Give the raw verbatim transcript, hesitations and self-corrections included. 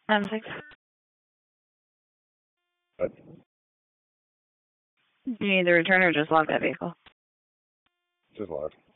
Um, six. What? Do you need the return or just lock that vehicle? Just lock.